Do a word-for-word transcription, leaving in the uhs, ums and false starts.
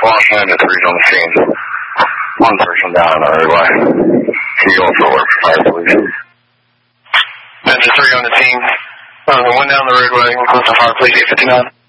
Washington, three on the scene. One person down on the roadway. Can you go for work for fire, please? That's a three on the scene. Uh, the one down the roadway, close to fire, please, eight fifty-nine.